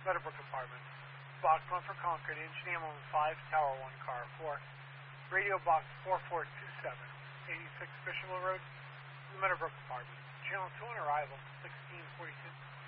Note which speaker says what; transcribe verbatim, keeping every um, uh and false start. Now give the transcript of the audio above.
Speaker 1: Meadowbrook Apartments. Box one for Concord, engine Hamlin five, Tower one, car four. Radio box four four two seven, eighty-six Fisherville Road, Meadowbrook Apartments. Channel two on arrival, sixteen forty-two.